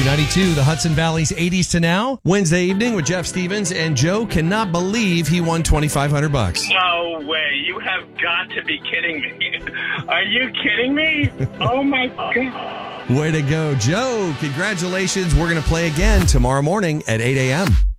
Q92, the Hudson Valley's 80s to now. Wednesday evening with Jeff Stevens, and Joe cannot believe he won $2,500. No way. You have got to be kidding me. Are you kidding me? Oh, my God. Way to go, Joe. Congratulations. We're going to play again tomorrow morning at 8 a.m.